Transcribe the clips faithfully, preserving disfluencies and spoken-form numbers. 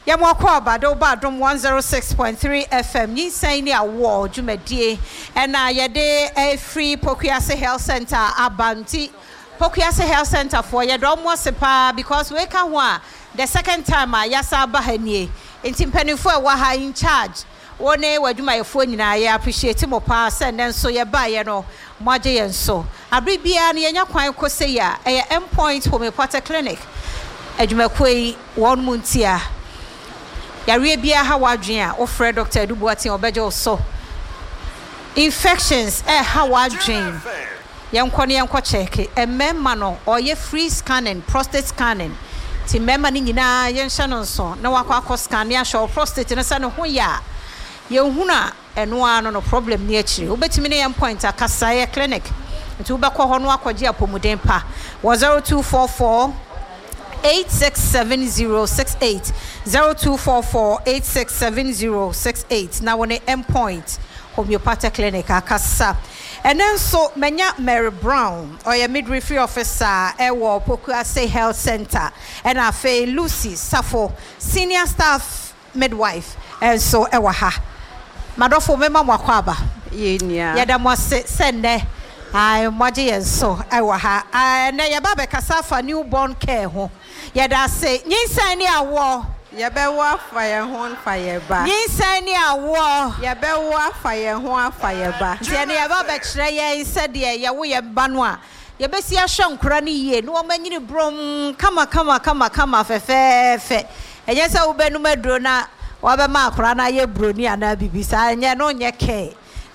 Yamwako Bado Badum one oh six point three F M. Yin say ni awo Jumedie. And na yede a free Pokuase Health Center Abanti. Pokuase Health Center for ye don't want sepa because we can wa the second time I yasa bahanie. Intim penifo wa ha in charge. One waduma ye phone na ye appreciate mo pa send then so ye ba ye no moje yen so. Abribia ni enya kwan kose ya e endpoint homeopathic clinic. Adwumakoi one muntia. Yare bia ha wadwen a ofre Doctor Dubuati obejo so. Infections eh ha wadwen. Yankɔ ne yankɔ check e memma no oye free scanning, prostate scanning. Ti memma ni nyina yenhye no so na wakɔ akɔ scan ya show prostate no se no ho ya. Ye huna eno ano no problem ni akiri. Obetimi ne yam point akasa ye clinic. Nti wobekɔ ho no akɔgye apomuden pa. zero two four four eight six seven zero six eight zero two four four eight six seven zero six eight. Now on the endpoint homeopathic clinic akasa. And then so menya Mary Brown or your midwifery officer ewo Pokuase Health Center and afe Lucy Safo senior staff midwife and so ewa ha madofo mema mwakwaba yenya yada mo sende ai moje yenso ewa ha na ye ba be kasa newborn care ho yada say nyinsan ni awo Yabewo afaye ho afaye ba. Nyinsan ni awo. Yabewo afaye ho afaye ba. Nti ne yaba be kire ye sede ye wo ye ba no a. Ye besi ahwe nkura ne yie. No manyini brom kama kama kama kama fefefe. Enye se wo benu maduro na wa be ma akura na ye broni ana bibisa. Enye no nye ke.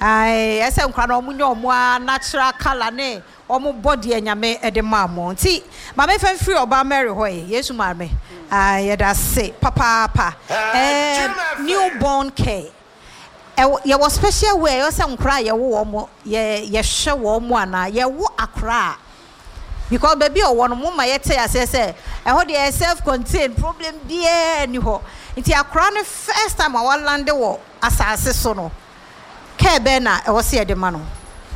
Ai ese nkura na omunye omo a natural color ne omo body enyame ede ma mo. Nti ma me fen free oba Mary hoye. Yesu ma me. Ah, yeah, that's say, papa, papa. Uh, newborn care. Uh, you was special way. You some cry. You warm. You you show warm one. You walk a cry. Because baby, or one moment, you say, I say, I hold the self-contained problem. Dear, anyhow, it's a crown. First time I want land the war. As I say, so no. Care Bena, I was here the man.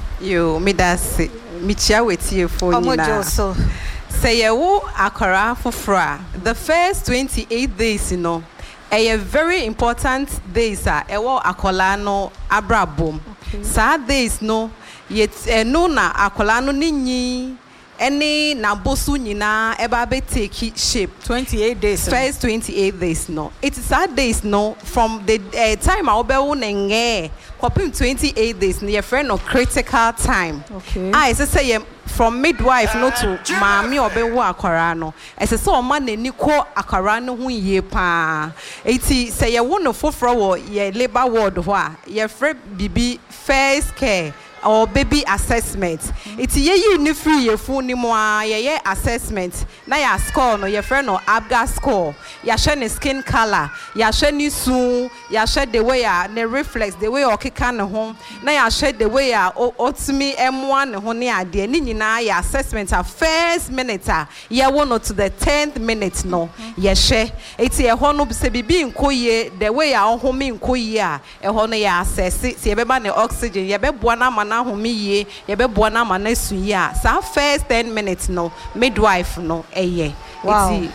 You me that's me chia with you for you now. So. Say yewo akara fufra. The first twenty-eight days, you know, a very important days are ewo akola no abrabom. Sad days no yet no na akola no ninyi any na bosu nyina eba be take shape. twenty-eight days. First twenty-eight days no. It is sad days no from the uh, time I obewu nenge kopim twenty-eight days no your friend no critical time. Okay. I say from midwife no to mami obewu akwara no. Ese so ma nani ko akwara no ho yie pa. Eti say ye wo no foforo wo ye labor ward ho a ye free bibi first care or baby assessment. It's ye you ni free ye phone ni mo ye ye assessment. Na ya score no your friend no Apgar score. Ya share ni skin color. Ya share ni soon. Ya share the way ya ne reflex the way o keka ne ho. Na ya share the way ya otimi M one ne ho ne ade. Ni nyina ya assessment a first minute a ye wo no to the tenth minute no. Ye share. It's ye ho no se bibi nko ye the way ya ho mi nko ye a e ho no ya assess. Se ye be ba ne oxygen ye be boa na na homi ye ye be boa na ma na su ye a sa first ten minutes no midwife no eye. Wow.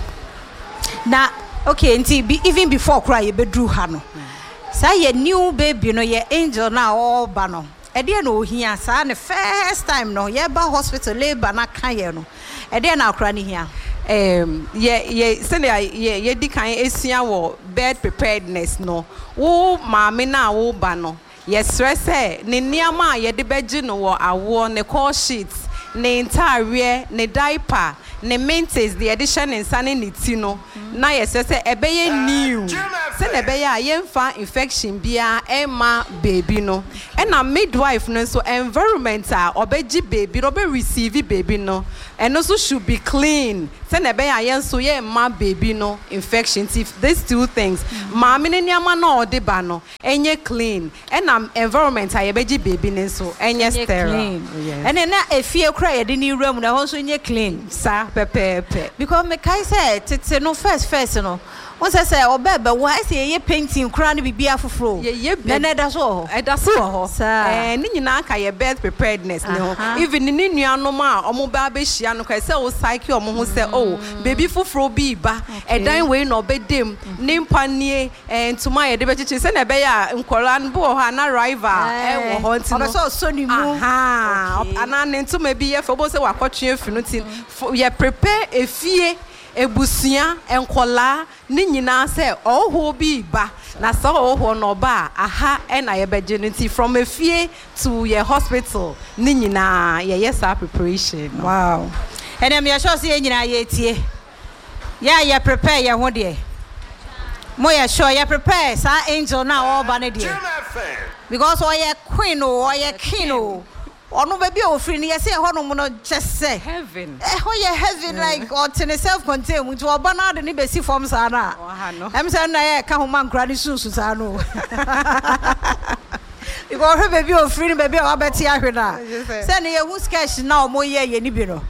Na okay nti be, even before cry ye be drew ha no sa ye new baby no ye angel na all ba no e de na ohia sa ne first time no ye ba hospital labor na kan ye no e de na akra ne hia um ye ye send ye ye di kan esua wo bed preparedness no wo maame na wo ba no yes stress eh ne niama ye de beji no wo awo ne call sheets ne entire ne diaper ne maintains the addition in sane ne ti no na yes say ebeye new say na ebeye a yemfa infection bia ema baby no and na midwife no so environment a obeji baby no be receive baby no and also should be clean say na ebeye a yenso ye ma baby no infection if these two things maame ne niama na ode ba no enye clean and na environment a yebeji baby ne so enye sterile and na efie kra ye de ni room na ho so enye clean sa pepepe because me kai say tete no first first no won say say obebe why say ye painting kra no bibia foforo ye ye na na da so e da so ho eh ni nyina ka ye birth preparedness ne ho even ni nuanom a omo ba be hia akwaraa no kwese o cycle omo ho se oh baby fufuro bi ba edan we no bedem ne mpanie entuma ye de bechichi se na be ya nkwaraa no bo ha na rival e wo ho ntino obeso so ni mu aha ana ne ntuma bi ye fo bo se wakotwe afi no ti ye prepare efie ebusia enkola ni nyina se oho bi ba na so oho no ba aha e na ye beje nti from efie to your hospital ni nyina ye yes preparation. Wow. And am ya sure say nyina ye tie ya ya prepare ye ho de mo ya sure ya prepare sa angel na all ba ne de because o ye queen o ye king o ono baby o free ni say ho no mo no just say heaven eh ho ye heaven like or to self contain to oba na de ni be si form sa na em say na ye ka ho man kra ni sunsu sa no because her baby o free baby o abeti ahwena say na ye hu sketch na o mo ye ye ni bi no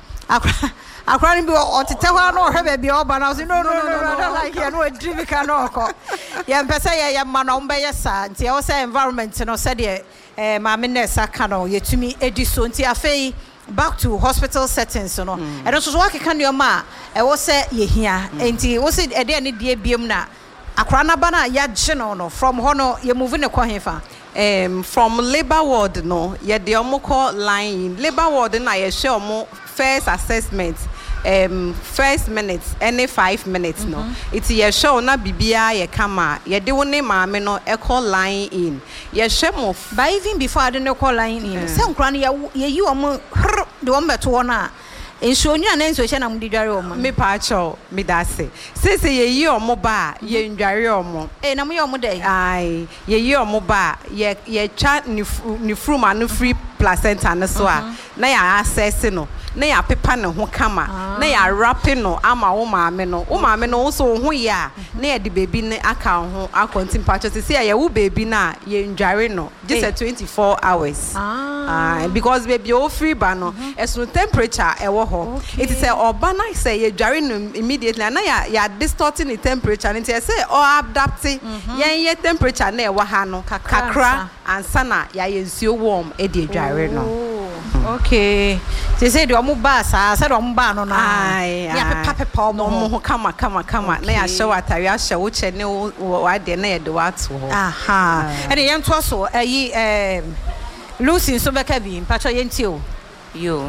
akra ni bi o tete ho na her baby o ba na say no no no no I don't like here no dream ka no ko ye mpese ye ye ma na o be ye sa nti e say environment no say de eh maame nurse aka no yetumi edi so nti afei back to hospital settings no e no so so akeka ne ma e wo se ye hia nti wo se e de ne de biem na akra na ba na ya gye no no from ho no ye move ne kwa hefa um from labor ward no ye de omo call line labor ward na ye hwe omo first assessment um first minutes any five minutes no it ye show na bibia ye kama ye de wo ne maame no e call line in ye hwe mo by even before de ne call line in se nkra no ye yi omo de wo meto na enso nyu na enso hye na mudi dware omo me pa cho me da se se se ye yi omo ba ye ndware omo eh na mo ye omo dai ai ye yi omo ba ye ye twa ni ni fruma no free placenta no so a na ya access no na ya pepa ne ho kama na ya wrap no ama wo maame no wo maame no so ho ya na ya de baby ne aka ho akontim patch se se ya wo baby na ye ndware no just twenty-four hours ah because baby o free ba no esun temperature e wo ho it is say oba na say ye dware no immediately na ya ya distorting the temperature and it say o adapt yen ye temperature na e wo ha no kakra ansa na ya ye nsuo warm e de dware no. Okay. They say do omo ba sa say do omo ba no na. Ai. Ya pepa pepa omo ho kama kama kama na ya show atari a show che ne wa de na ye de wa to ho. Aha. And ye nto so ayi em Lucy so beka bi mpacho ye nti o. Yo.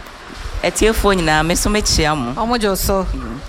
Etiefo nyina me so me chia mo. Omo jo so.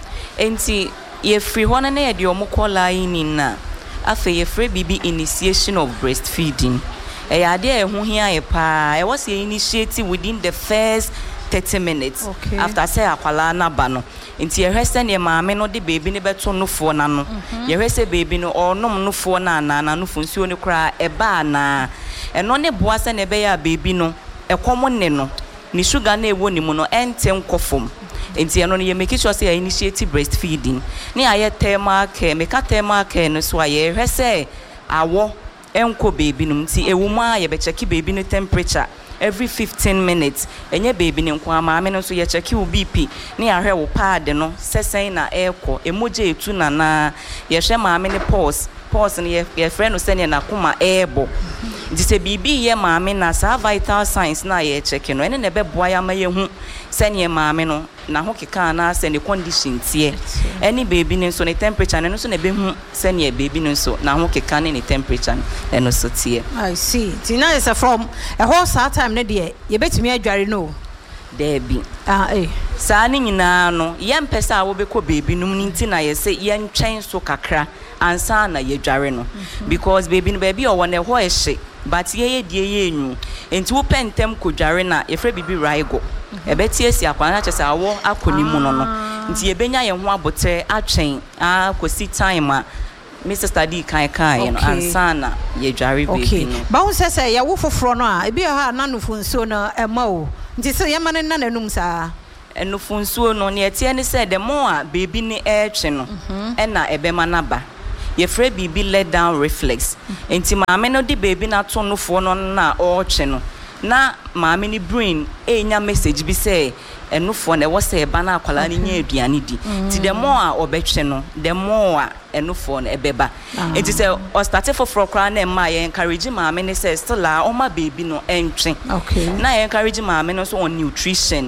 Enti ye free ho na na ye de omo call line na. Afa ye free bibi initiation of breastfeeding. E ade e ho hia e pa e was initiate within the first thirty minutes okay. After say akwala na ba no nti ye hwese ne maame no de baby ne beto no fo na no ye hwese baby no onom no fo na na na no fo nsuo ne kra e ba na e no ne boa se ne be ya baby no e komo ne no ni sugar na ewo ni mu no ente nkofom nti eno no ye make sure say initiate breastfeeding ne aye thermal care make thermal care no so aye hwese awo enko baby no nti ewuma ye be check baby no temperature every fifteen minutes enye baby ne nko amaame no so ye check wo B P ne ya hwe wo pad no sesen na eko emoje etu na na ye hwe maame ne pulse pulse ne ye ye friend no sene na koma ebo nti se bibi ye maame na sa vital signs na ye check no ene ne be boa ya ma ye hu sene maame no na ho keka na se ne condition tie any baby ne so ne temperature ne so ne be hu sene baby ne so na ho keka ne ne temperature ne no so tie. I see. Tina is from a whole sad time ne de ye betimi adware no there be ah eh sa ne nyina no ye mpesa wo be ko baby num nti na ye se ye ntwen so kakra ansa na ye dware no because baby no baby o wona ho ehye but ye ye die ye enyu enti wo pentem ko dware na ye fra bibi raigo e beti esi akwa na chese awo akoni mu no no nti ye benya ye ho abotre atwen a kosi time a Mister Study kai kai no ansa na ye dware baby no ba won sese ye wo foforo no a e bi ha na no funso no e ma o nti se ye ma ne na nanum sa eno funso no ne etie ne se the more baby ne etwe no e na ebe ma na ba ye free baby let down reflex enti maame no di baby na to no fo no na o twe no na maame ni brain enya message bi say eno fo na wo say ba na akwala ni nya aduane di ti the more a obetwe no the more eno fo na ebeba enti say o start for for kra na ma ye encourage maame ni say still a o ma baby no entwe okay na ye encourage maame no so on nutrition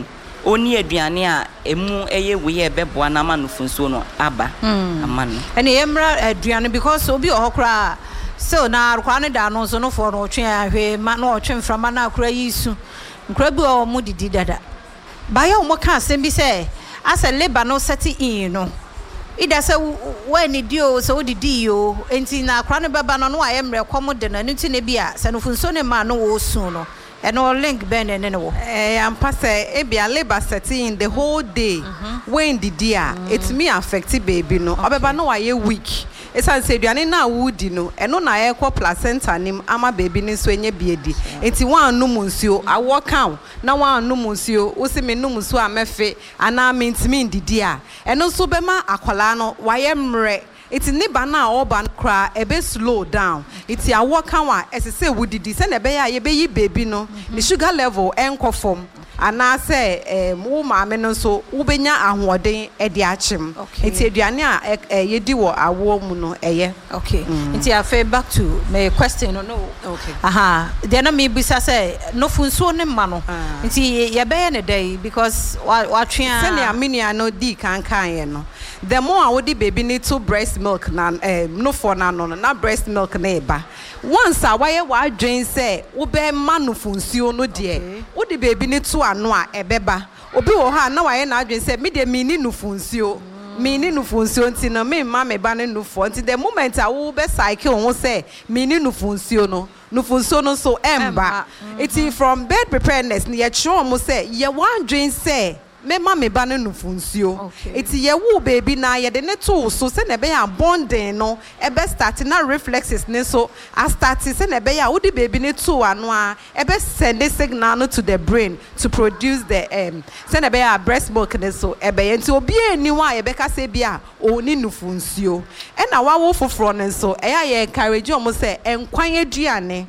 oni aduane a emu eye we ye beboa na ma no funsuo no aba ama no ene yemra aduane because obi ohokra so na akwa ne da no so no for no twen ahwe ma no otwen frama na akura yisu nkura bi o mu didi dada ba ye o mo ka asem bi se asa labor no set in no ida se when di o so didi o enti na akura ne baba no no ayemre kwom de na nti ne bia se no funso ne ma no wo su no eno link ben ne ne wo eh am pass e bia labor set in the whole day when didi a it me affect baby no obeba no wa ye weak esan se duane na wudi no eno na ye kwa placenta nim ama baby ni so enye biedi enti wan no munsuo awo kan na wan no munsuo wo se me no munsuo amefe ana mentimi ndidi a eno so bema akwala no wa ye mre iti niba na oban kra ebe slow down iti awo kan wa esese wudidi se na be ya ye be yi baby no the sugar level enko form ana se eh wo maame no so wo benya ahoden e de achim enti aduane a yedi wo awo mu no eye okay enti afa back to my question no no okay aha de na me bisa se no funso ne ma no enti ye be ye ne day because wa twea se ne amenia no di kan kan ye no the more I would baby need to breast milk na eh no for na no na breast milk na eba once a why wa dwen say wo be ma no funsuo no de wo di baby need to ano a ebeba obi wo ha na why na adwen say me de me ni no funsuo me ni no funsuo nti na me ma me ba ne no for nti the moment a wo be cycle wo say me ni no funsuo no no funsuo no so emba it from bed preparedness ni ye tro mo say ye wa dwen say me ma me ba no funsuo eti ye wo baby na ye de ne to so se na be ya bonding no e be start na reflexes ne so a start se na be ya wo di baby ne to ano a e be send a signal no to the brain to produce the um se na be ya breast milk ne so e be enti obi eni wa ye be ka se bia oni no funsuo e na wa wo foforo ne so e ya ye encourage o mo se enkwan aduane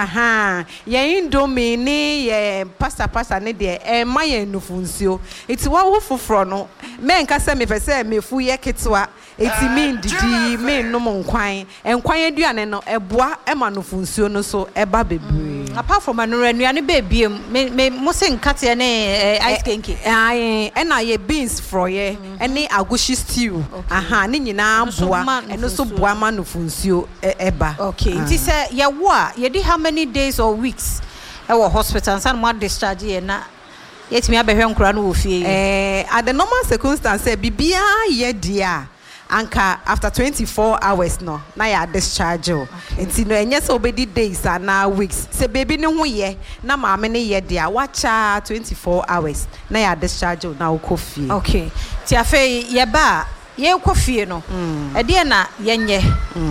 aha ye indomie ni ye pasta pasta ne de e ma ye no funsuo iti wa wo foforo no me nka se me pese me fu ye ketwa iti me ndidi me no mo nkwan enkwan aduane no eboa e ma no funsuo no so eba bebre apart from anuanu ne bebiem me me mo se nkate ne ice cake ai e na ye beans froye ene agushi stew aha ne nyina boa eno so boa ma no funsuo eba okay iti se ye wo a ye di how many days or weeks e wo hospital san mo discharge ye na yet me abehwe nkura no wo fie eh at the normal circumstance bibia ye dia anka after twenty-four hours no na ya discharge enti no enye se obedi days na weeks se baby ne ho ye na maame ne ye dia wacha twenty-four hours na ya discharge na wo fie okay ti afa ye ba ye ko fie no e de na ye nye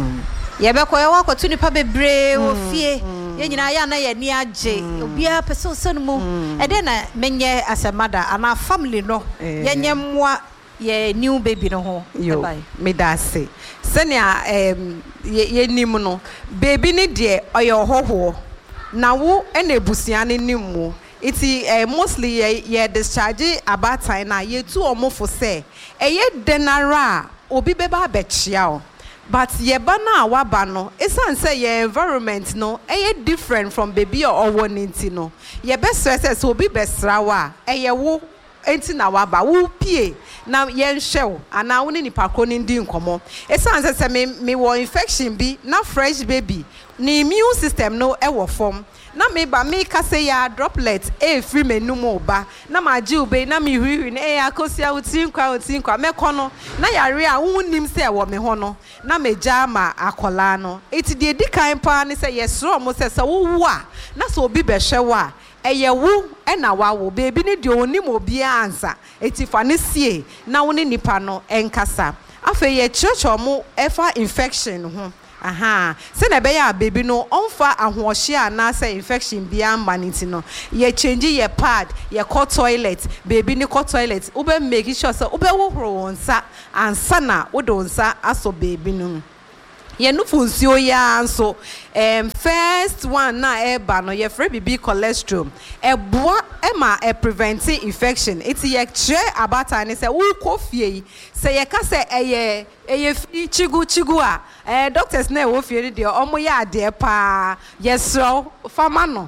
ye be ko ye wa ko tu nipa bebre wo fie ye nyina ya na ye ni age obia person son mu e de na menye asemada ana family no ye nyemwa ye new baby no ho yo me da say senia em ye nim no baby ni de oye hoho na wo e na ebusia ne nimu iti eh, mostly ye, ye discharge about time na ye tu omofo say e ye denara obi beba bechia o but ye bana waba no esan say your environment no e different from baby or owoninti no ye be stress so obi besra wa e ye wo enti na waba wo pie na ye nhwe ana wo ni nipa ko ni ndi nkomo esan say me me wo infection bi na fresh baby ni immune system no e wo form na me ba me ka say ya droplet e free menu mo ba na ma ji ube na me hwihwi na e akosia uti nkwa uti nkwa me kono na yare a wonnim say wo me ho no na me ja ma akola no iti de di kan pa ne say yesro mo say say wo a na so obi be hwe wa eye wo e na wa wo baby ne de onim obi ansa iti fa ne sie na wo ne nipa no enkasa afa ye church omo efa infection ho aha se na be ya baby no onfa ahohye ana say infection bia maniti no ye change ye pad ye call toilet baby ni call toilet ube make sure say ube wo horo nsa ansa na wo do nsa aso baby no ye no funsuo ya anso em first one na eba no ye free bibi cholesterol e boa e ma e prevent infection it ye che abata ni say wo kofie say ye ka say eye eye fi chigu chigu a eh doctors na wo fie de omo ya ade pa ye so fama no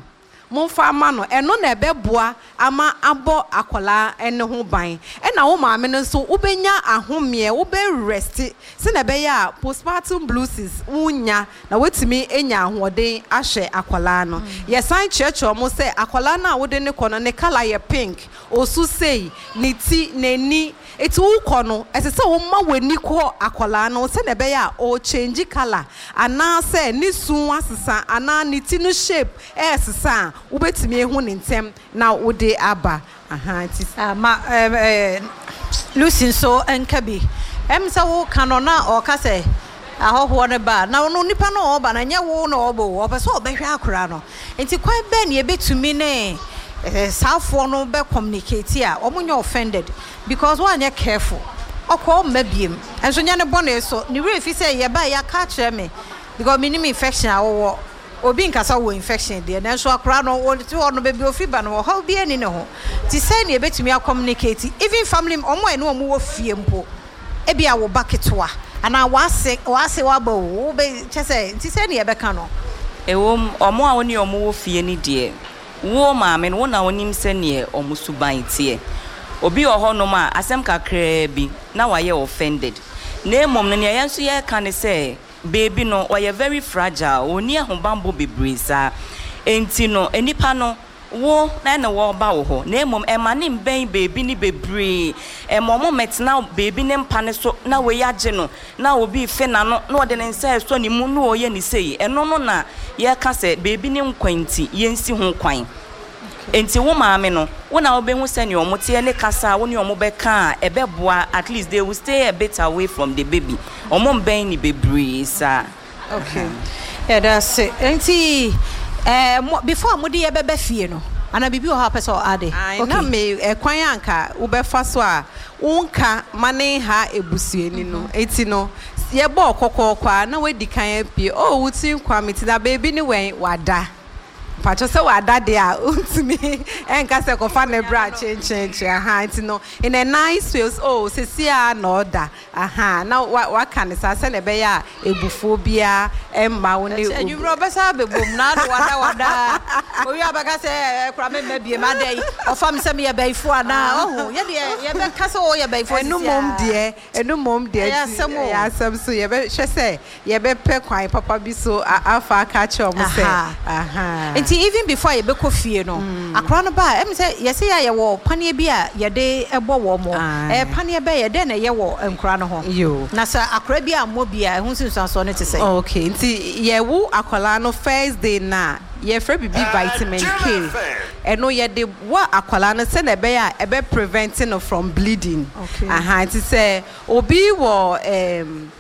momfa ma no eno na ebeboa ama abo akola ene ho ban e na wo maame no so ubenya ahomie ube rest se na be ya postpartum blues unya na wetimi enya ahoden ahye akola no ye san church o mo se akola na wo de ne kono ne color ye pink osu sei ni ti neni eti wo kono ese se wo ma weni ko akola no se na be ya o change color ana se ni sun asesa ana ni ti no shape e sesa ubetimi ehu ne ntem na wo de aba aha ti ma eh Lucy so enkabi em se wo kanona o ka se ahoho ne ba na no nipa no oba na nya wo no obo wo pe so obehwe akora no enti kwan be ne ebetumi ne safo no be communicate a omunye offended because one are careful okwo mabiem enso nya ne bone so ni we fi say ye ba ya ka kire me because minimum infection awo obi nkasa wo infection de na enso akora no wo ti wo no be bi ofi ba no ho bi ani ne ho ti say ne ebetumi a communicate even family omo ene omo wo fie mpo e bia wo baketwa ana wase wase waba wo be chese ti say ne ye be ka no ewo omo a woni omo wo fie ni de wo maame no na wonim se ne omo suban tie obi oho no ma asem kakra bi na waye offended na emom no ne yenso ye ka ne se baby no oye very fragile oni ahobambo bebresa enti no enipa no wo na na wo ba wo ho na emom emane mben baby ni bebre emom metna baby ne mpa ne so na we yage no na obi fe na no na ode ne nsa so ni mu no oye ni sei eno no na ye ka se baby ne nkwanti yensi ho kwan enti wo maame no wo na obehu se ne omote ne kasa wo ne omobeka ebeboa at least they will stay a bit away from the baby omom ben ni bebre sa okay yeah that's it enti eh before mudi ye bebe fie no ana bibi o ha pese o ade okay na me ekwan anka wo befa so a unka mane ha ebusueni no eti no ye bo kokokwa na we dikan apie o wuti kwa meti da baby ni wen wada pacho se wada de a untimi enka se ko fa ne bra chen chen chen aha enti no in a nice way oh sesia na order aha na wa kan sa se ne be ya ebufo bia emma woni you bro be sa be bom na wada wada o wi abaka se kura me mabie ma dai o fam se me ye baifo ana oh ye de ye be ka se o ye baifo enu mom de enu mom de ya sam so ye be hwe se ye be pe kwan papa bi so afa ka che o mo se aha even before you be kofie no akra no ba em say yes ya ye wo pane bia ye de ebo wo mo eh pane be ye de na ye wo enkra no ho na sa akra bia mo bia ehun sinso so ne te say okay nti ye wo akwala no first day na ye free bibi vitamin K eno ye de wa akwala no se na be ya e be preventing from bleeding aha nti say obi wo em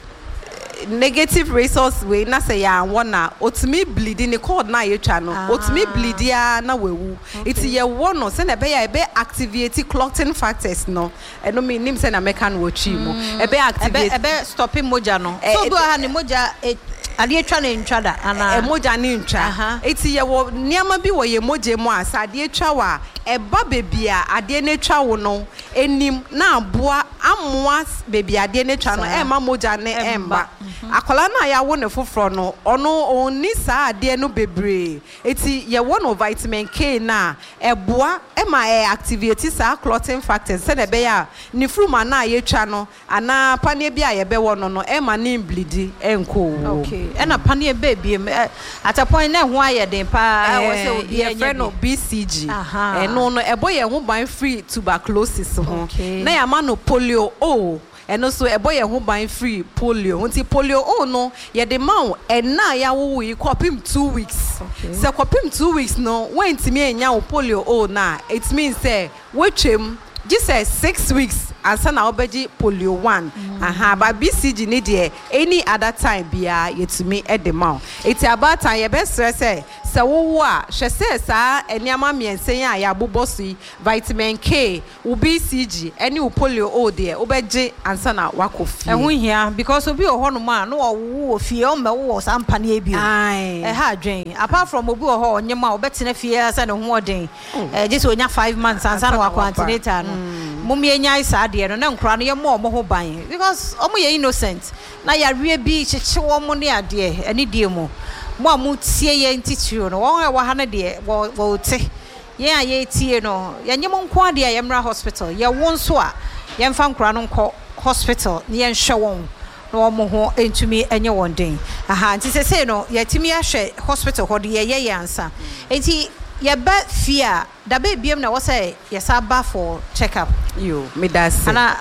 negative resource we na say ya wona otimi bleeding cord na ye twa no otimi bleed ya na wewu it ye wono say na be ya be activate clotting factors no eno me nim say na mekan wo chi mo e be activate e be stopping moja no so do ha ni moja ade etwa na ntwa da ana e moja ni ntwa eti ye wo niama bi wo ye moje mo asa ade etwa wa e ba bebia ade na etwa wo no enim na aboa amoa bebia ade na etwa no e ma moja ne emba akola na ya wo ne foforo no ono oni sa ade no bebre eti ye wo no vitamin K na eboa e ma e activate sa clotting factors se na be ya ni fruma na ye twa no ana pane bia ye be wo no no e ma ni bleed enko okay ena pane baby at a point na ho ayeden pa wo se obi ye friend no B C G e no no ebo ye ho ban free tuberculosis ho na ya ma no polio o eno so ebo ye ho ban free polio nti polio o no ye de ma e na ya wo yi kopim two weeks se kopim two weeks no when timi enya wo polio o na it means say we twem just say six weeks ansa na obeji polio one aha ba B C G ni de any other time bia yetumi e de ma it about time ye be stress say se wo a hwe se sa eniama miensen a ya bobosi vitamin K u B C G any u polio o de obeji ansa na wakofi e ho hia because obi oho no ma no wo fie o me wo sampane ebio e ha adwen apart from obi oho onyema obetena fie asa ne ho oden e just onya five months ansa na wakwantinata no mumye nya isa de no na nkura no ye mo mo ho ban because omo ye innocent na ya wie bi chichi wo mo ne ade ani die mo mo amu tie ye ntitiro no won e wa ha ne de wo wo te ye a ye tie no ye nyem nko ade a yemra hospital ye won so a ye mfa nkura no nko hospital ne ye nhwe won no mo ho entumi enye won den aha nti se se no ye timi ahwe hospital ho de ye ye yansa enti ye ba fia da be biem na wo say ye sa ba for check up yo me das ana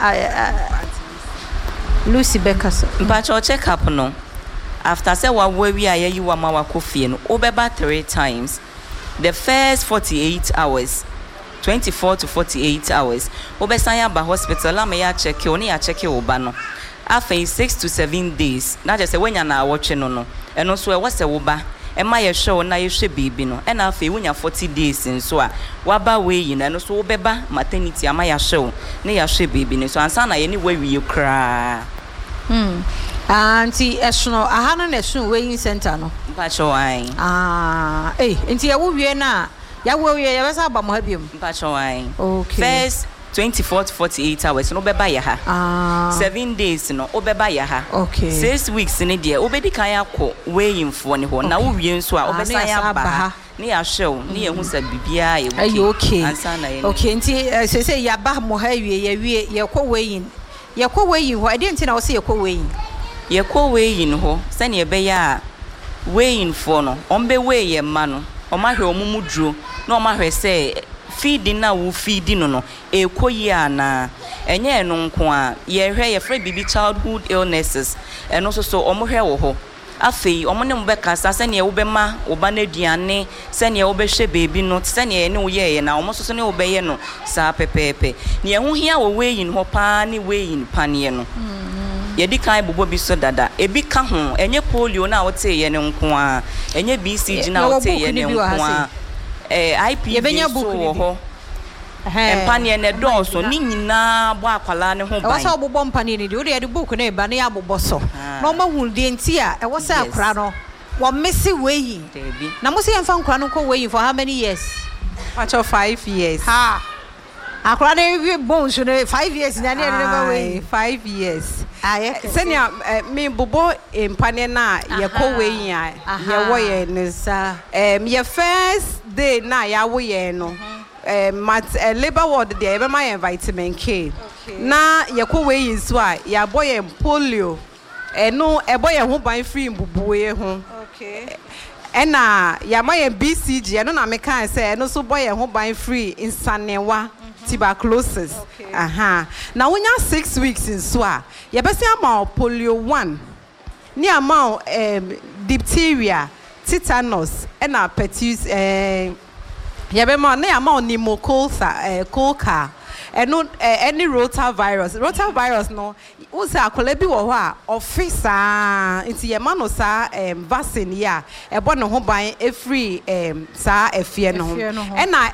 Lucy Becker mpacho check up no after say wa we a ye wa ma wa kofie no obeba three times the first forty-eight hours twenty-four to forty-eight hours obesan ya ba hospital la me ya check o ne ya check o ba no after six to seven days na just say wenya na awotwe no no eno so e wo se wo ba e ma ye show na ye hwe baby no e na after wenya forty days nso a wa ba we yi na eno so obeba maternity ama ya show ne ya hwe baby no so ansa na ye ni wa wie kra hmm anti esno aha no na esno weighing center no mpacho ai ah eh enti ye wo wie na ya wo wie ye besa ba mo ha biom mpacho ai okay first twenty-four to forty-eight hours no beba ya ha ah seven days no obeba ya ha okay six weeks ne de obedi kan yakọ weighing fo ne ho na wo wie nso a obesa ya ba ne ya show ne ye hu sa bibia ye okay okay ansa na ye okay enti se se ya ba mo ha wie ye wie ye kọ weighing ye kọ weighing ho ade enti na wo se ye kọ weighing ye kọ weighing ho se ne be ya weighing fo no ombe weigh ye ma no omahwe omumuduro na omahwe se feeding na wo feeding no no e koyi ana enye no nko a ye hwe ye free baby childhood illnesses eno so so omohwe wo ho afei omone mbeka sa se ne wo be ma wo ba na duane se ne wo be hwe baby no se ne ne wo ye ye na omo so so ne wo be ye no sa pepepe ne ho hia wo weighing ho pa ne weighing panie no ye di kan bobo bi so dada e bi ka ho enye polio na wo te ye ne nko a enye B C G na wo te ye ne nko a eh I P V so ho empanie ne do so ni nyina bo akwala ne ho ban e wo sa obobbo empanie ne de wo de book na e ba ne ya bobbo so na ma hu de nti a e wo sa akra no wo missy weighing na mo se yemfa nkra no ko weighing for how many years for five years ha akra ne bones no five years na ne never weighing five years aye senia me bobo empanie na ye ko weighing a ye wo ye ne sa em ye first day na ya wo ye no eh mat labor ward there e be my vitamin K na ye ko weighing so a ya boy polio eno e boy ho ban free mbubuwe ho okay ena ya my B C G eno na me kan say eno so boy ho ban free insanewa tuberculosis okay. aha na wonya six weeks in so a ye be say ama polio one ni ama um, diphtheria tetanus ena pertussis eh ye be ma na ama pneumococcal eh coca eno any rotavirus rotavirus no wo say akola bi wo ho a officer nti ye ma no sa um, vaccine ya e bo no ho ban e free um, sa efie no ena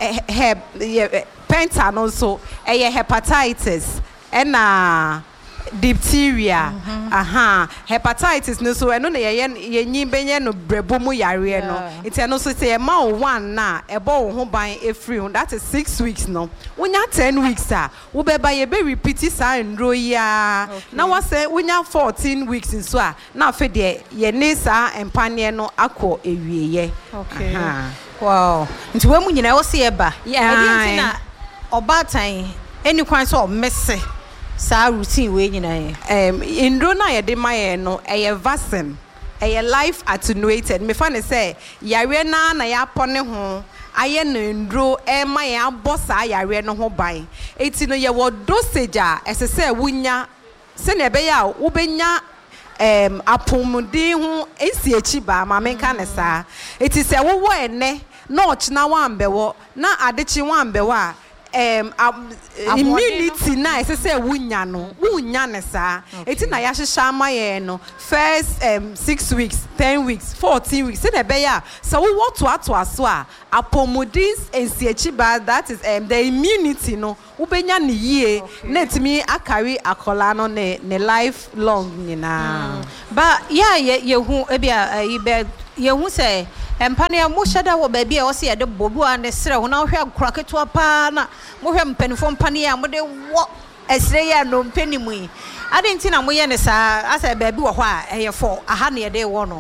he penta no so e hepatitis ena diphtheria mm-hmm. aha hepatitis no so eno na ye ye nyimbenye no brebo mu yare no iti eno so say ma one na e bo wo ho ban e free that is six weeks no wonya ten weeks a wo be ba ye be repeat sa ndro ya na wo say wonya fourteen weeks so a na afi de ye ne sa empane no akọ ewieye okay wow nti we mu nyina wo se e ba e di na obatan eni kwan so o messe sa routine we nyina em indro na ye de maye no eye vaccine eye life attenuated me fa ne say yare na na ya pone ho aye no indro e ma ye abosa yare no ho ban eti no ye wo dosage a ese say wunya se ne be ya wo benya em apomudi ho esi echi ba ma me kan ne sa eti se wo wo ene na ochina wan bewo na adechi wan bewo a um, um immunity na ese say wunya no wunya ne sa eti na ya hihya amaye no first um, six weeks ten weeks fourteen weeks se na be ya so we want to ato aso a apomudins ensiechi ba that is um, the immunity no ubenya ne yie na etimi akari akola no ne ne life long nyina ba ya ye hu ebia ibe ye hu say empane a mo shada wo ba bia wo se ye de bobu a ne sere ho na wo hwe akuraketo pa na mo hwe mpanifo mpane a mo de wo esre ya no mpanimu yi ade nti na mo ye ne sa asa ba bi wo ho a eye fo aha ne ye de wo no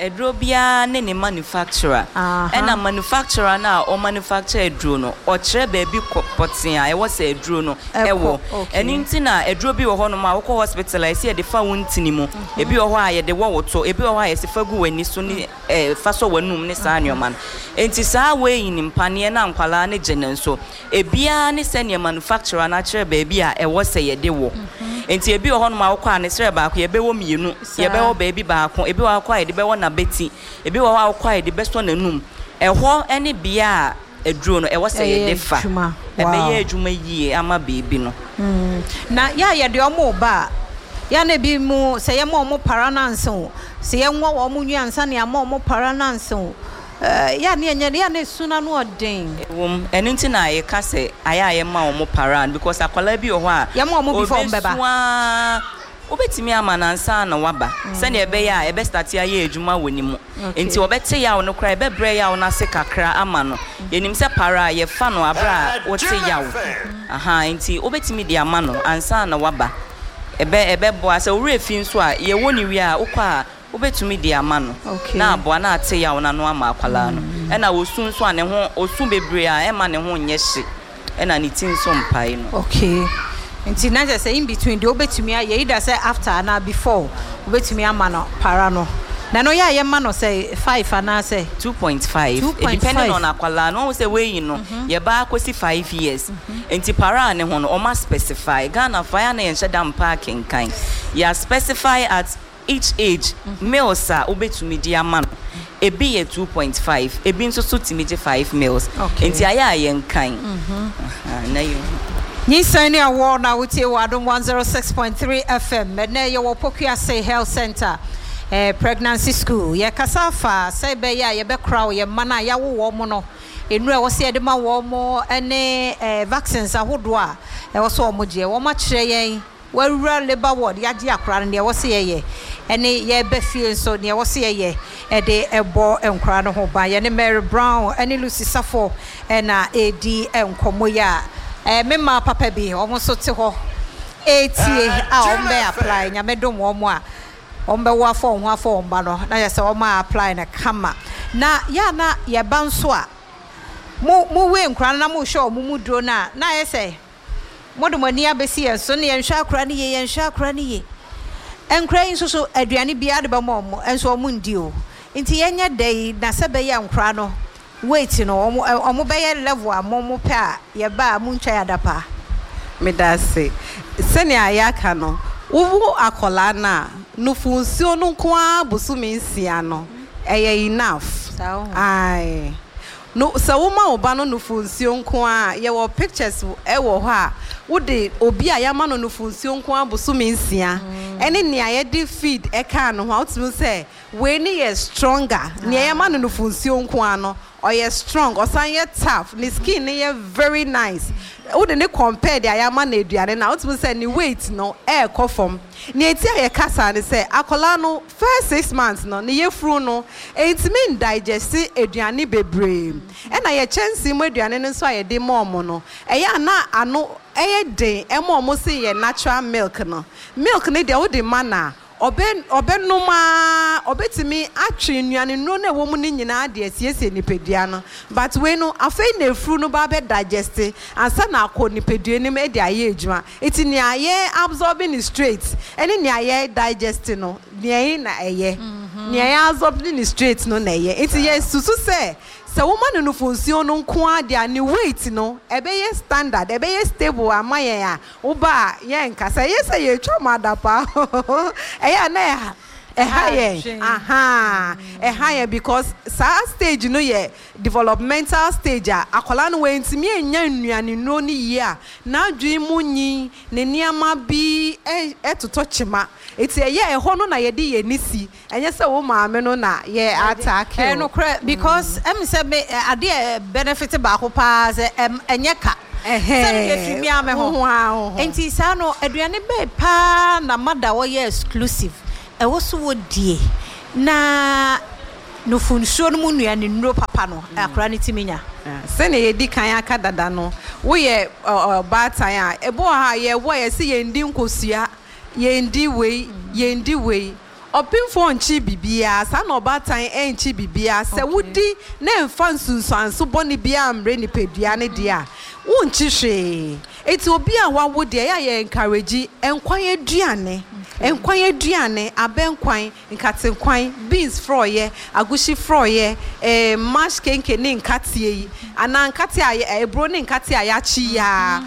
edro bia ne ne manufacturer and a manufacturer na o manufacture edro no o kire baby potin a e wo se edro no e wo eni nti na edro bi wo ho no ma wo hospital I see de fa wontini mu e bi wo ho a ye de wo woto e bi wo ho a ye se fa gu wani so ni e fa so wanum ne sa nyoman enti sa we yin mpane na nkwala ne genen so e bia ne se ne manufacturer na kire baby a e wo se ye de wo enti e bi wo ho no ma wo kwa ne sere ba ko ye be wo mienu ye be wo baby ba ko e bi wo kwa ye de be wo na beti e bi wo wo kwa ye de be so na num e ho ene bia edro no e wo se ye de fa e be ye adwuma yie ama baby no na ya ye de omo ba ya na bi mu se ye mo mo para nanso se ye nwo wo mo nyansa ne ama mo para nanso ya ne enye ya na suna no odin wom eni nti na ye ka se aya ye ma wo mo para because akwala bi wo ho a ye mo mo before mbeba obetimi ama nansa na waba se ne ebe ya ebe start ya ye adwuma woni mu enti obete ya wo no kra ebe bre ya wo na se kakra ama no yenim se para ye fa no abra wote ya wo aha enti obetimi di ama no ansa na waba ebe ebe bo ase owre fi nso a ye woni wi a ukwa obetumi di ama no na abo na ate ya wo na no ama akwala no e na wosu nso a ne ho osu bebre a e ma ne ho nye hye e na ne tin so mpai no okay nti na just say in between the obetumi a ye either say after na before obetumi ama no para no na no ya ye ma no say five ana say two point five depending on akwala no say we no ye ba akosi five years enti para ne ho no o ma specify Ghana fire na ye shedam parking kan ya specify at each age male sa obetumi di ama no ebi ye two point five ebi nso so timije five mils enti aya ye nkan na you Nisani awo na wutie wadum one oh six point three F M na ye wo Pokua Say Health Center eh pregnancy school ye kasafa say be ya ye be kraw ye mana ya wo mo no enu e wo se de ma wo mo ene eh vaccines ahodo a e wo so mo je wo ma kire yen wawura labor ward ya di akra ne wo se ye ene ye be fie so ne wo se ye e de ebo enkra no ho ba ye ne Mary Brown ene Lucy Safo na edi enkomo ya eh mema papa bi omo so te ho eighty a ombe apply nya medom omo a ombe wa fo ho afo omba no na ye se omo apply na kama na ya na ye banso a mu mu we nkra na mu show mu mu dro na na ye se modomani abesi ye so ne ye nhwa akra ne ye ye nhwa akra ne ye enkra yin so so aduane bia de ba mo omo enso omo ndi o nti ye nya dai na se be ye nkra no wait no omo omo be ye level amomo pe a ye ba mu ntwa ya dapa me da se sene ayaka no wo akola na no funcio no kwa busumi nsia no eye enough ai no so wo ma oba no no funcio nko ye wo pictures e wo ho a wo de obi a ya ma no no funcio nko busumi nsia ene ne aye de feed e ka no ho outmu say we ni ye stronger ne ya ma no no funcio nko ano or you strong or san ye tough ni skin ni ye very nice wo de ne compare the ayama na eduane na what say ni weight no e ko form ni eti ye kasa ni say akola no first six months no ni ye fru no it mean digest eduane bebre e na ye chance mo eduane no so aye de mom no e ya na ano e ye den e mom say ye natural milk no milk ni de wo de mana oben obenuma obetimi atwe nnuane no na wo mu ni nyina de asiesie nipadua no but we no afei na efru no ba be digest ansa na akọ nipadua ni me de aye adwuma eti ni aye absorbing straight eni ni aye digest no ni aye na eye ni aye absorbing straight no na eye eti ye susu se se woman no function no nko ade ani weight no ebe ye standard ebe ye stable amaye a wo ba ye nkasa ye se ye twa madapa eya na e higher aha e higher because sa stage no ye developmental stage a akola no we ntimi enya nnuane no ni yi a na adwi munyi ne niama bi etoto chima eti ye e ho no na ye di ye nisi enye se wo maame no na ye attack eh no because em se be ade benefit ba ko pa se enye ka eh mi ame ho enti sa no aduane be pa na mada wo ye exclusive e wo so wo die na no funso no mu nuane nro papa no akra ne timinya se ne ye di kan aka dada no wo ye batan a ebo ha ye wo ye se ye ndi nkosua ye ndi wei ye ndi wei opinfo nchi bibia sa na obatan enchi bibia se wudi na emfa nsunsuanso boni bia amre ni pedua ne dia wonchi hwe eti obi a wawo de ya ye encourage enkwan aduane enkwan aduane abenkwan nkatenkwan beans froye agushi froye eh mash kenke ne nkatie yi ana nkate a ebro ne nkate a ya chi ya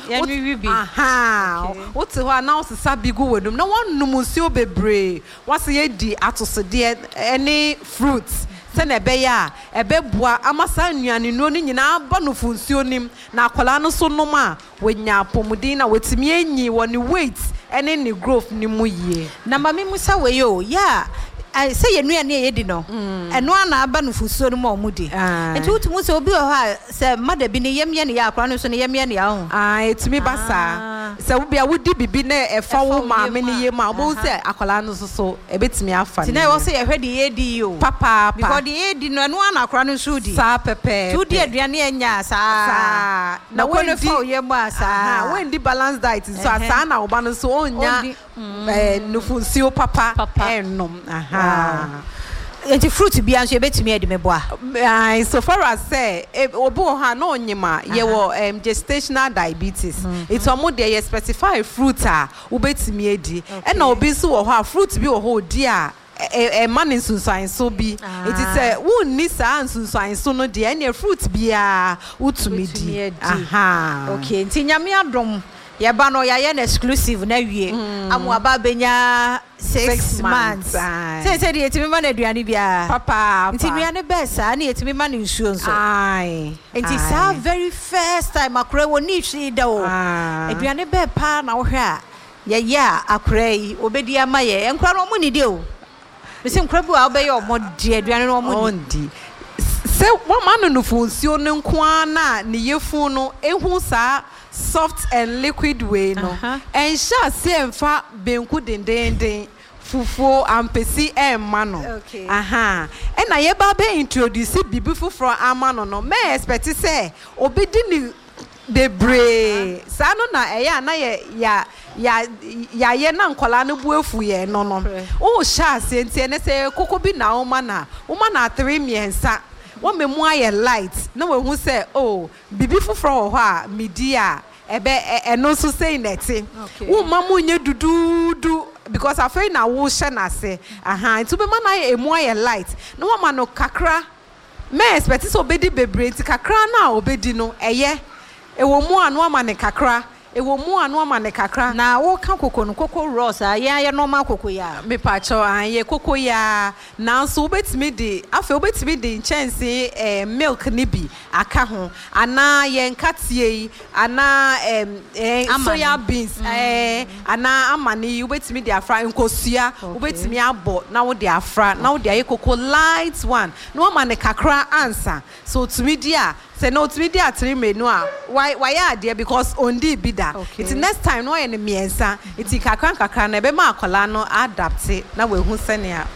aha wote ho ana osesa bigu wedum na wonnum nsuo bebre wase ye di atosede any fruits se na ebe ya ebe bua amasa nnuane no ni nyina aba no funsuo nim na akwala no so nom a wenya pomudin na wetimi enyi woni weight ene ni growth ni mu yie na mami musa we yo ya I say you know ye di no eno ana aba no funsuo no mo mudi enti utumu se obi o ha se mother bi ne yemye ne ya akwala no so ne yemye ne ya ho ah etimi basa se wo bia wodi bibi na efa wo maame ne yema obo se akwala no so so ebetimi afa ti na wo se ye hwede ye di yo papa because the ye di no eno ana akwala no so di sa pepe tu di aduane enya sa na wo no fa yema sa when di balance diet so asa na oba no so onya eh no funsuo papa enom aha enti fruit bi anso ebetimi edi meboa ah so far as say obo ha no nyima ye wo um, gestational diabetes it's omo de ye specify fruit a obetimi edi e na obi so wo ha fruit bi wo ho di a e man nsunsuan so bi it is say wonni sa nsunsuan so no de e fruit bia utumi di aha okay enti nyame adom ye ba no ya ye na exclusive na wie amu aba benya six months say say de etimi ma na aduane bia papa nti nuane be sa na etimi ma na nsuo nso ai nti sa very first time akure woni hwi da o aduane be pa na wo hwe a ye ye akure yi obedi ama ye enkura no mo ni de o me se nkura bu a obe ye omo de aduane no mo di se wo ma no no funsuo ne nko ana ne yefu no ehu sa soft and liquid way no and sha se emfa benku dendenden fufuo ampesi emma no okay aha e na ye ba be introduce bibi fufuro ama no no me expect say obedi ni bebre sa no na eya na ye ya ya ya ye na nkola no buefu ye no no o sha se ntie ne se koko bi na oma na oma na three miensa wọ́n me mu aye light na we hu say oh bibi fufuro ho a media ebe eno so say neti wo mamu nye dududu because afei na wo hye na se aha nti be ma na emu aye light na wo ma no kakra me expect so obedi bebre nti kakra na obedi no eye ewo mu anu ama ne kakra ewo mu anu ama ne kakra na wo ka koko no koko ross a ya ya normal koko ya me pa cho an ye koko ya na so obetimi de afa obetimi de chance eh milk ni bi aka ho ana ye nkatie ana eh soya beans eh ana amani obetimi de afra nkosua obetimi abo na wo de afra na wo de aye koko light one no ama ne kakra answer so tumi dia say no tumi dia three menu a why why are there because ondi bi da it's next time no ye ne miensa it's kakra kakra na be ma akola no adapt na we hu sene a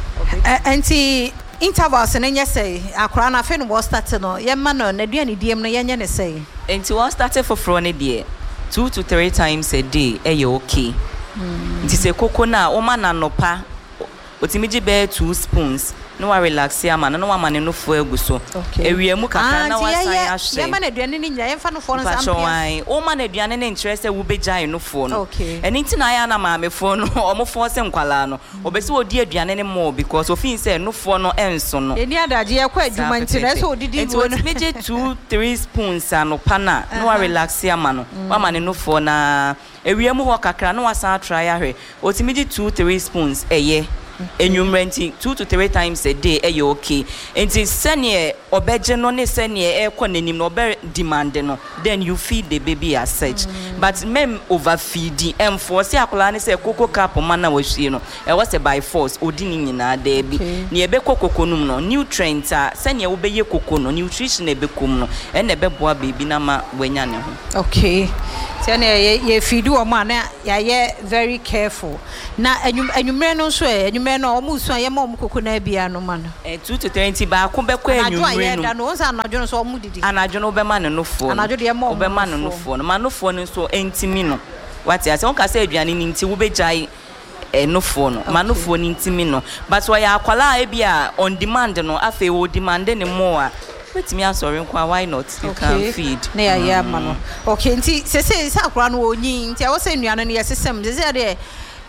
enti intervals na nye say akora na fe no wo start no ye ma no na duane diem no ye nye ne say enti wo start for fro ne de two to three times a day e ye okay enti say koko na o ma na nopa otimiji be two spoons no wa relax ya ma no wa ma ne no fo aguso ewiemu kakra na wa san ya hye ya ma na duane ni nya ye fa no fo no sample o ma na duane ne interest e wo be jai no fo no eni nti na ya na ma me fo no o mo fo se nkwala no obesi odi aduane ne mo because ofin say no fo no enso no eni adaje ye kwa adwuma nti na so odidi wo no meje two three spoons anopa na no wa relax ya ma no wa ma ne no fo na ewiemu ho kakra no wa san try ya hwe otimiji two three spoons eye enumerate two to three times a day eh okay enti sene obeje no ne sene e kwa nanim no obe demand no then you feed the baby as such mm. but mem overfeeding em force akola ne say koko cap man na wahwie no e was by force odi ni nyina da bi ne ebe kokoko num no nutrients a sene wo be ye koko no nutrition e be kom no e na be boa baby na ma wanya ne ho okay sene ye ye feed wo ma na ya ye very careful na enumere no so enumere no omu so ye ma omu koko na bia no ma no eh two to twenty ba ko be kwa enumere no na no so anajo no so omu didi anajo no be ma no fo anajo de ma omu be ma no fo no ma no fo no so entimi no what ya say on ka say aduane ni nti wo be jai eh no phone no ma no phone intimi no but why akwala e bia on demand no afa wo demand ne more let me answer why not you okay. Can feed na ya ya ma no okay nti se se se akwala no onyi nti a wo se nuano no yesesem se se de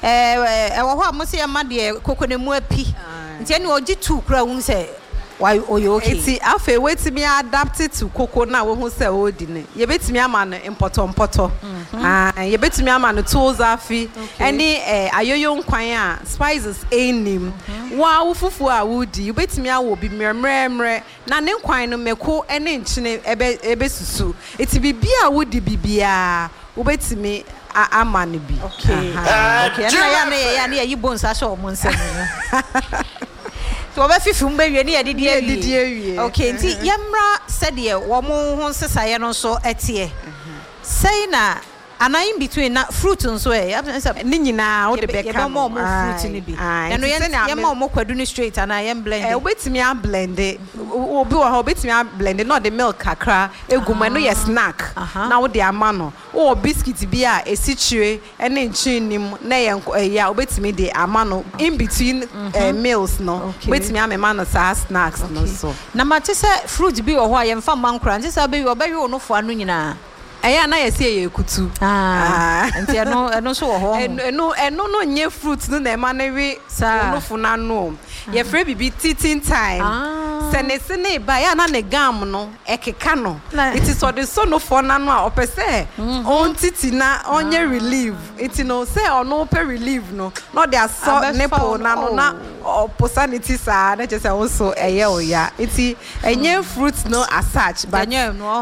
eh e wo ho amose ya ma de kokone mu api nti ene ogi two kura hu se why oyo okay nti afa wetimi adapt to koko na wo hu se odi ne ye betimi ama no importo importo ah ye betimi ama no tools afi any eh ayoyo nkwan a spices enim wa wo fufu a wodi ye betimi awo bi mremremre na ne nkwan no meko ene nchine ebe ebe susu eti bibia wodi bibia wo betimi ama no bi okay okay na ya na ya na yi bonsa so mo nsem no so we fifi mbe wie ne yede die wie okay nti yemra said ye wo mo ho sesaye no so etie say na ana in between na fruit nso e ni nyina wo de be ka mo mo fruit ni bi na no ye ma mo kwadu ni straight ana ye blend e obetimi a blend obi wo ha obetimi a blend no the milk kakra eguma no ye snack na wo de ama no wo biscuit bi a esichire ene nchin nim na ye ya obetimi de ama no in between meals no obetimi a mema no sa snacks no so na ma te se fruit bi wo ho a ye mfa mankra nte se be wo be wo no fo anu nyina eya na yesi ye kutu ah enti eno eno so wo ho eno eno no nye fruit no na ema na wi no funa no ye frɛ bibi teething time se ne se ne ba ya na ne gam no ekeka no it is so the so no for na no a opese on titi na onye relief it no say ono pe relief no no dey so nipple na no na opportunity sa na just say also eye oya iti enye fruit no as such but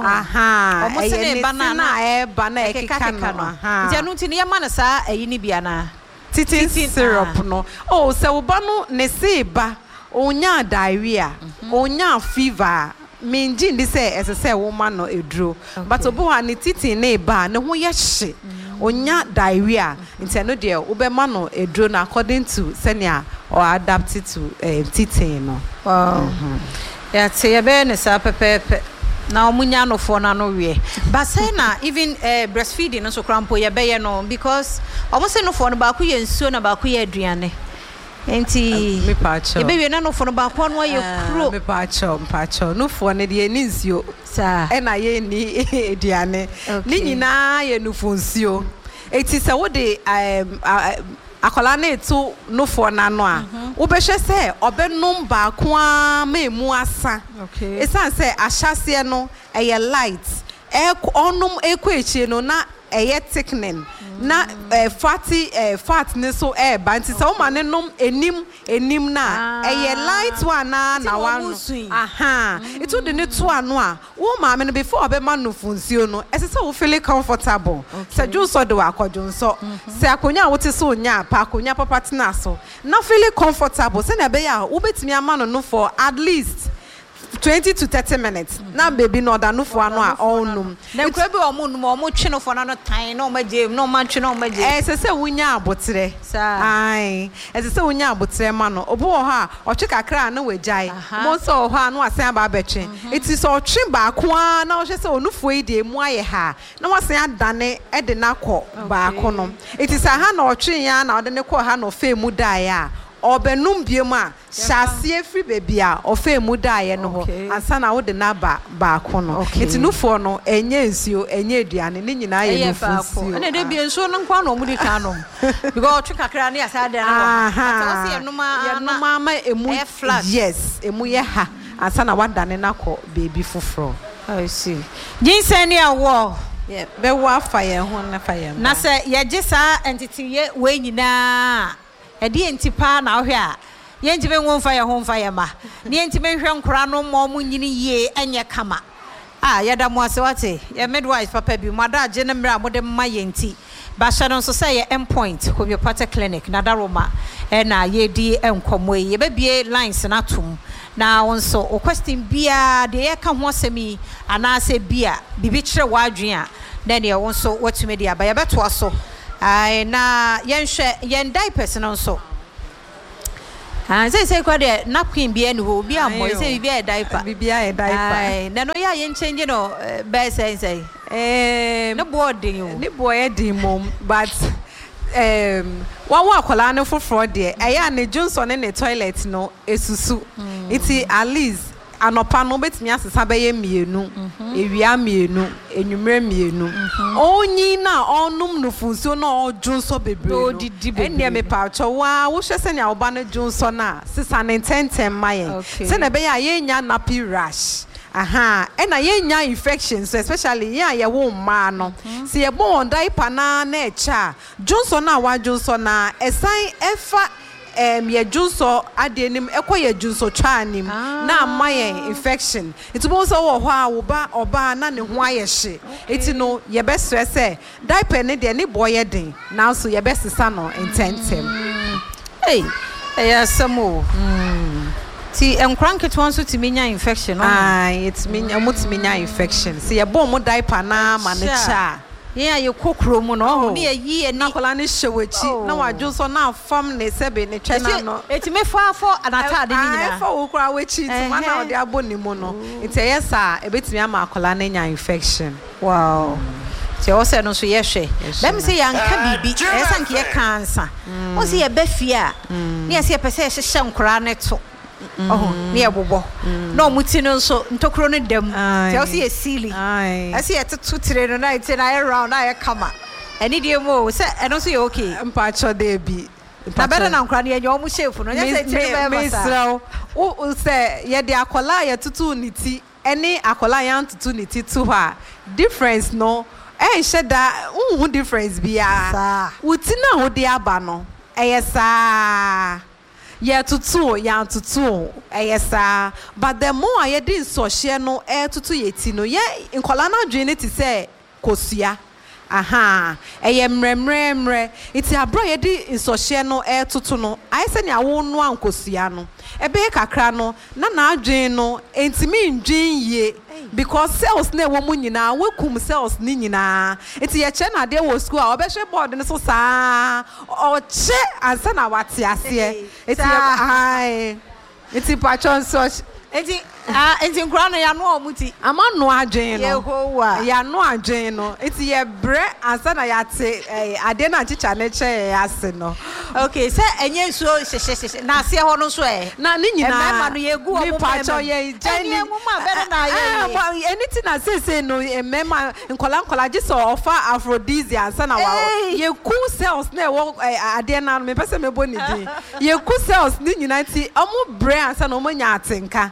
aha omo se ne ba na na e ba na ekeka no aha nti anu nti ne yema na sa eyi ni bia na teething syrup no oh se wo ba no ne se ba onya diarrhea onya fever minji ndi se ese se wo ma no eduro but obo ha ne titi ne ba ne ho ye hye onya diarrhea nti no de wo be ma no eduro na according to senior or adapted to uh, titi no wow ya te ye be ne sa pepepe na omunya no fo na no wie but say na even uh, breastfeeding no so krampo ye be ye no because omo se no fo no ba ku ye nsuo na ba ku ye aduane enti me pacho e be wie na no fo no ba ko no ye kro me pacho pacho no fo ne de ni nsuo sa e na ye ni aduane ni nyina ye no fo nsuo eti se wo de um akola na eto no fo na no a wo be hwe se obenum ba ko a memu asa okay esan se ahyase no eye light e onum ekọ echi no na eye thickening na fatty fat ne so e ba nti se wo ma ne nom enim enim na eye light one na na one aha itu de ne to ano a wo ma me no before obe ma no funsuo no ese se wo feel comfortable se ju so de wa akwadwo so se akonya wo te so nya pa akonya papa tena so na feel comfortable se na be ya wo betimi ama no no for at least twenty to thirty minutes na baby no da no fo ano a onum na nkwa bi omo num omo twe no fo na no tan na omo je no ma twe na omo je eh se se wunya abotre ai eh se se wunya abotre ma no obo ho a otwe kakra na wejai mo so ho a no asen aba betwe it is so twe ba ko a na o hwe se onufo yi de mu aye ha na wasen adane e de na kọ ba ko no it is a ha na otwe ya na o de ne kọ ha no fe mu dai a obenum biem a hyase free baby a ofe mu daaye no ho ansa na wo de na ba ba ko no etinufo no enye nsuo enye aduane ne nyina ye no fusuo ene de bi nsuo no kwa no mu di ka no because otwe kakra na yasa de na ho so ye numa ye numa ma emu yes emu ye ha ansa na wadane na ko baby foforo I see jinsen ya wo yeah be wa fa ye ho na fa ye na se ye gisa entity ye we nyina edi entipa na ohwe a ye ntime nwomfa ye ho mfa ye ma ne ntime hwe nkora no mo mu nyini ye enye kama ah ye da mo ase wate ye midwife papa bi mo da age ne mra mo de ma ye nti ba sha no so say ye endpoint homeopathic clinic na da roma e na ye di enkomo ye be bie lines na tum na wonso o question bia de ye ka ho asemi ana se bia bibi kire wadwen a na ne wonso watumi dia ba ye beto aso ai na yenhwe yen diapers no so ah say say kwa de napkin bia ni ho bia mo say bia diaper bia e diaper ai na no ya yen change no be say say eh no boarding ni boy e di mom but um wawo akola no foforo de eya ne Johnson ne toilet no esusu iti at least anopa no betimi asesa beye mienu ewia mienu enwumre mienu onyi na onum no funso na ojunso bebre no enne me pa chowa wo hwese ne oba no Johnson na sisa ne tentem maye se na beye ayenya nappy rash aha ena yenya infections especially ya ye wo ma no se ye bon diaper na na echa Johnson na wa Johnson na esan efa em ye Johnson adenim ekoye Johnson twanim na amaye infection itubo so wo ho a wo ba oba na ne ho ayehye eti no ye be stress diaper ne de ne boy den now so ye be sisa no intentem hey eh asamo ti enkranket won so ti menya infection ah it's menya mo ti menya infection se ye bon mo diaper na ma ne cha yeah ye kokro mu no ne yi ani akola ne hyewachi na wadwo so na fam ne sebe ne twena no eti me fa fo anata de ni nyina fa wo kura wachi ti ma na ode aboni mu no enti yesa ebetimi ama akola na nya infection wow ti o se no so ye hwe dem se yanka bibi esa nke ye cancer o se ye bafia ne ye se pese ye hye nkora ne to oh ne ye bobo no muti no so ntokro ne dem ti o se ye sili ase ye tutu tire no na ite na ye round na ye kama eni de mo se eno so ye okay mpa cho de bi na better na nkra ne ye omu chef no ye se tire be ba sa o se ye de akola ye tutu niti eni akola yan tutu niti to ha difference no eh sheda unhu difference bia uti na ho de aba no eyesa ye tutu ya tutu eyesa but the more ye din so hye no eh tutu yeti no ye nkola na dwen ti se kosua aha eye mremre mre iti abro ye di nsohye no eh tutu no ayese ne awo no ankosua no ebe kakra no na na adwen no entimi ndwen ye because cells na wo mu nyina wekum cells ni nyina iti ye che na de wo school a obehwe board ne so saa o che ansa na wate ase iti ai iti patron so enti ah enti nkura no ya no omuti ama no adwen no yehowa ya no adwen no iti ye bre ansa na ya te ade na chicha ne che ase no okay se enye nsuo hyehyehye na ase ho no so e na ni nyina e mema no yegu o mo patron ye jeni emu ma bere na ye anything na say say no e mema nkola nkola ji so offer aphrodisiac ansa na wa ye cool cells na wo ade na no me pese me boni din ye cool cells ni nyina ti omo bre ansa na omo nya atenka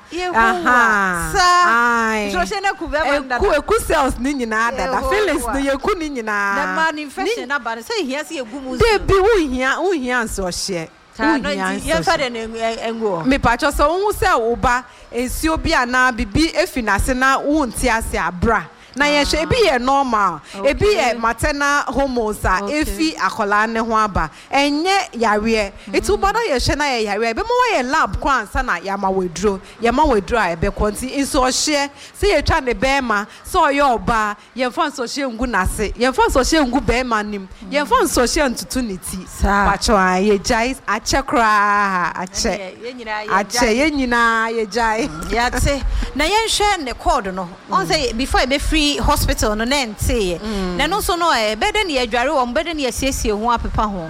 aha ai so se na ku be banda ku ku cells ni nyina dada feelings no ye ku ni nyina na man infection na ba say hia se egu mu de bi wo hia wo hia anso hye ye fare na engo me pacho so wo se oba ensuo bi ana bibi efinase na wo nti ase abra na ye hwe ebi ye normal ebi ye maternal hormones a efi akola ne ho aba enye yare etu bodo ye hwe na ye yare be mo ye lab kwa ansa na ya ma wedro ye ma wedro a ebe konti inso hye se ye twa ne be ma so ye oba ye mfa nso hye ngu nase ye mfa nso hye ngu be ma nim ye mfa nso hye ntutu niti pacho a ye jai ache kra ache ache ye nyina ye jai ya te na ye hwe ne code no on say before e be free hospital no nente na no so no e bede ne adware wo bede ne asiesie ho apepa ho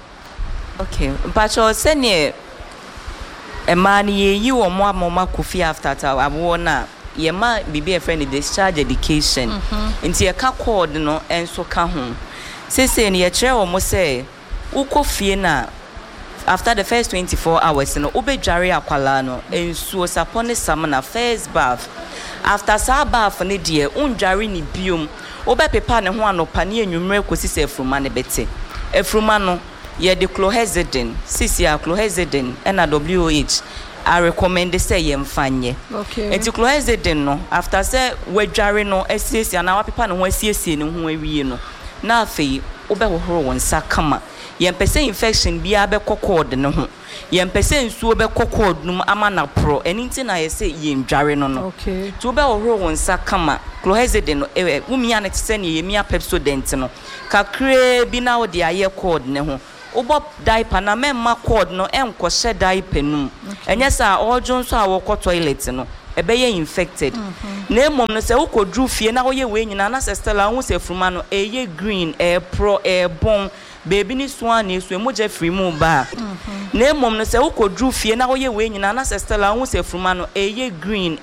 okay pacho se ne e man ye yi wo mo amoma kofi after ta abo na ye ma bibi e friend discharge education nti e ka code no enso ka ho se se ne ye kire wo mo se ukofie na after the first twenty-four hours no obedware akwala no ensuo sapone samna first bath after sa bath ne de undware ni biom obepepa ne ho anopa ne enwumre kosi se efruma ne bete efruma no ye de chlorhexidine sisia chlorhexidine na W O H I recommend say ye mfanye okay enti chlorhexidine no after say wadware no asiesia na wapepa ne ho asiesie ne ho awie no na afei obehohoro wonsa kama yempese infection bia be kokod ne ho yempese nsuo be kokod num ama na pro eninti na yese yendware no no okay to be ohoro wonsa kama chlorhexidine no e wumia na tse ne yemia pepsodent no kakre bi na odi aye code ne ho obo diaper na memma code no enko hye diaper num enye sa ojo nso a wo ko toilet no ɛbɛyɛ infected na mom no sɛ wokodru fie na woyɛ we nyina na sɛ stella wo sɛ fruma no ɛyɛ green ɛ pro ɛ bon baby ni so an esu emoja free mu ba na mom no sɛ wokodru fie na woyɛ we nyina na sɛ stella wo sɛ fruma no ɛyɛ green